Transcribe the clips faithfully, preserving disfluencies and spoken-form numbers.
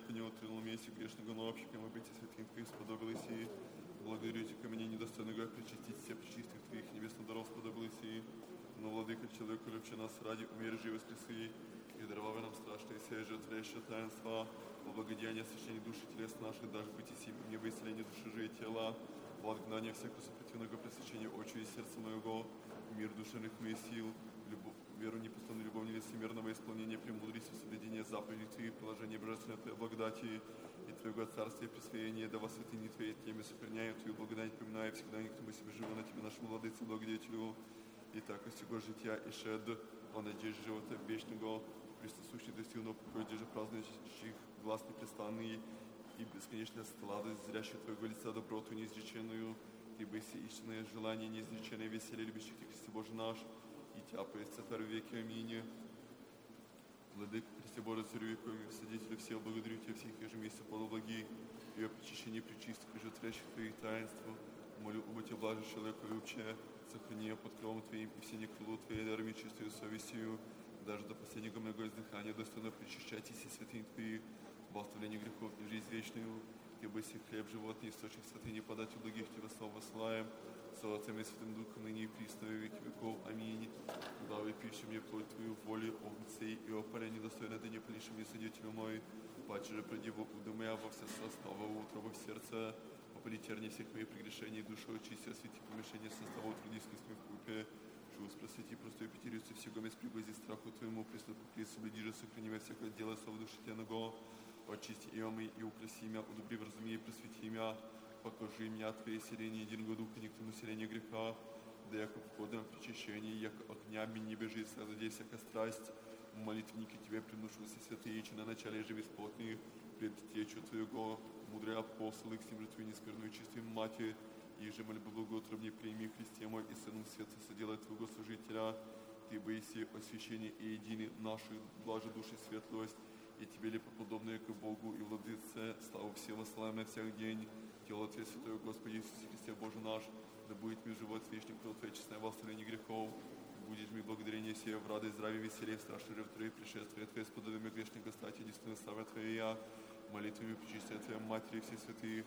века не отринул месте грешного новщика, мы быть и святым Твоих сподобились и благодарю Тебя, ко мне недостойного причастить все причистых Твоих небесных даров сподобились и но владыка человеку любче нас ради умер живы воскресы и даровав нам страшные сей жертвящие таинства, во благодеяние освящения души телес наших, даже быть и сим небо исцеление души же и тела, во отгнание всякого сопротивного пресвящения очи и сердца моего, мир душевных моих сил, любовь, веру непостоянную любовь нелицемерного исполнения премудрости, соблюдения заповедей Твоих, положение божественной Твоей благодати и Твоего царствия и присвоения, да во святыне Твоей Теми сохраняю Твою благодать, поминая всегда, никто мы себе живо на Тебе, нашему владыце, благодетелю, и так и всего жития и шед, о надежде живота вечного, пристосущий достигнул покой, где же празднующих глаз непрестанный и бесконечная сладость, зрящих Твоего лица доброту неизреченную, Ты бы си истинное желание неизреченное веселье любящих Ты, Христе Боже наш, и Тя поесть в веки. Аминь. Владыка Христе Боже, Царю веков, Вседителю всех, благодарю Тебя всех ежемесяца полублаги, и о причащении пречистых и жертвящих Твоих таинств. Молю об Тебе, блаже человека любче, сохрани под кровом Твоим и все некрылу Твоей, дарми чистую совестью, даже до последнего моего издыхания, достойно причащайтесь и святынь Твоих, во оставление грехов и жизнь вечную, Ты бы си хлеб животный, источник святыни, подать у благих Тебя славу славим, с Отцем и Святым Духом, ныне и присно, и веки веков. Аминь. Давай пищу мне плоть Твою, волю, овцы и опаря, недостойно Ты не полишь мне, Свидетель мой, паче же преди во уды моя, во все состава, утро во в сердце, попали терни всех моих прегрешений, душу очисти, освети помешение состава, утверди с в купе, Шус, просвети, простой пятерицу, всего без пригози страху Твоему, преступу Христу, блиди же, сохрани во всякое дело, слава души Тяного, очисти и омы, и украси мя, удобри вразуми, и просвети мя, покажи меня Твоей селение, единого духа, ни к тому селению греха, да яко входом в причащении, яко огнями не бежит, сладей всякая страсть, молитвники Тебе приношуся святые, че на начале же бесплотные, пред Течу Твоего, мудрые апостолы, к сим же Твою нескорную чистую Матерь, и же мольбу благоутробней прими Христе мой и Сыном Света соделай Твоего служителя, Ты боиси освящение и единый наших блажи души светлость, и Тебе ли подобное к Богу и Владыце, славу всем славим на всех день, тело Твое святое, Господи Иисусе Христе Боже наш, да будет ми живот вечный, кровь Твоя честная во оставлении грехов, будешь ми благодарение сие в радость, здравие, веселье, в страшной ревтры, пришествие Твое, сподобие грешника стати, единственная слава Твоя, молитвами причастия Твоя Матери, все святые,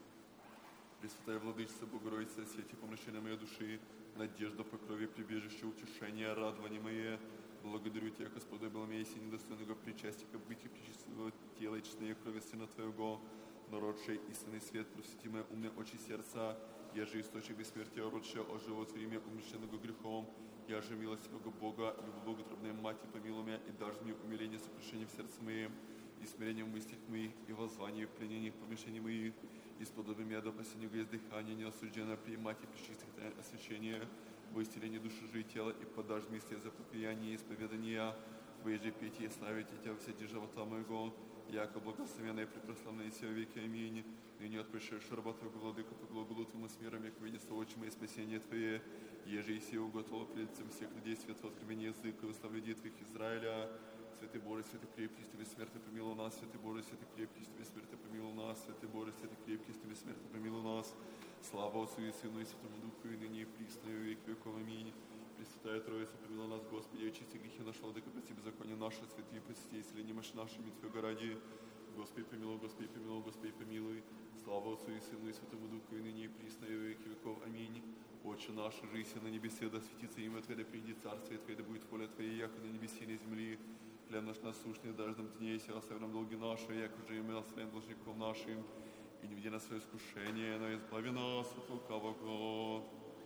Пресвятая Владычица, Богородица, сети помрачения моей души, надежда по крови, прибежище, утешение, радование мое. Благодарю Тебя, Господи, был месяц недостойного причастия к быть и причастного тела и честной крови Сына Твоего, народший истинный свет, просвети мои умные очи сердца, я же источник бессмертия, родшая, оживотвори меня умерщенного грехом, я же милость Твоего Бога, любовь боготворная Мать, помилуй меня, и дашь мне умиление, сокрушение в сердце моем, и смирение в мыслях моих, и воззвание в пленениях помешаний моих, и сподоби меня до последнего издыхания, неосужденно приимать и причистых тайн освящения, во исцеление души же и тела, и подашь вместе за покаяние и исповедания, Твои же пейте и славите Тебя все дни живота моего, яко благословенное и препрославное все веки. Аминь. Ныне отпрещаешь раба Твоего, Владыка, по глаголу Твоему с миром, яко видится очи и спасение Твое, еже и сие уготовало пред лицем всех людей, свет откровения языка, и слав людей Твоих Израиля. Святый Боже, святый крепкий, Тебе смерти помилуй нас, святый Боже, святый крепкий, Тебе смерти помилуй нас, святый Боже, святый крепкий, Тебе смерти помилуй нас. Слава Отцу и Сыну и Святому Духу, и ныне и присно, и век веков. Аминь. Пресвятая Троица, помилуй нас, Господи, очисти грехи нашего, владыка, прости беззаконие наше, святые посети, исцеление мощи нашими Твоего ради. Господи, помилуй, Господи, помилуй, Господи, помилуй. Слава Отцу и Сыну и Святому Духу, и ныне и присно, и век веков. Аминь. Отче наш, жися на небесе, да светится имя Твое, да придет царствие Твое, да будет воля Твоя, яко на небесе и на земли. Хлеб наш насущный дашь нам дней, и оставь нам долги наши, яко же и мы оставляем должников нашим. И не веди нас в свое искушение, но избави нас от лукавого.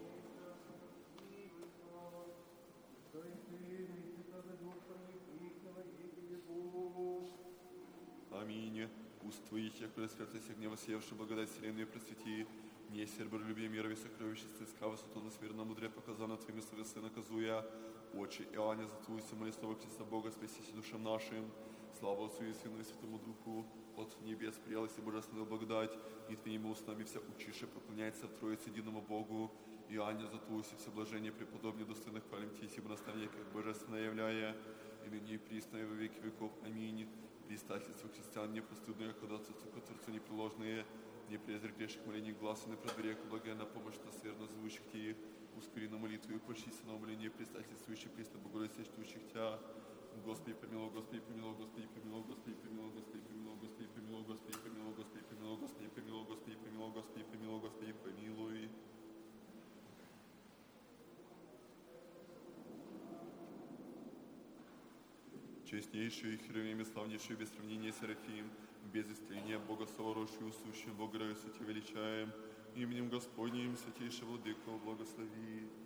Аминь. Уст Твоих, яко святая всех гнева севши, благодать вселенную просвети, не сербр любви мирови сокровища, стыска высоту на смирно мудре показано Твоими словесы наказуя. Очи Иоанна, затвуйся, моли слова Христа Бога, спасись душам нашим. Слава Отцу и Сыну и Святому Духу, от небес прелость и божественную благодать, и Твоими устами вся учиша поклоняется в Троице единому Богу. Иоанне, затвуйся, все блажение преподобнее достойных хвалим Ти, сибо наставник, как божественно являя, и ныне и присно, и во веки веков. Аминь. Предстательство христиан непостыдное, ходатайство к Творцу непреложные, не презри грешных молений глаз и на предверех, благая на помощь нас верно зовущих Ти, ускори на молитву и почти на умоление предстательствующих присно Богородицы, чтущих Тя. Господи, помилуй, Господи, помилуй, Господи, помилуй, Господи, помилуй, Господи, помилуй, Господи, помилуй, Господи, помилуй, Господи, помилуй, Господи, помилуй, Господи, помилуй, Господи, помилуй, Господи, помилуй. Честнейший Херувим и славнейший без сравнения Серафим, без истления Бога сооросший, сущий Бога, Святи величаем, именем Господним, святейший Владыко, благослови.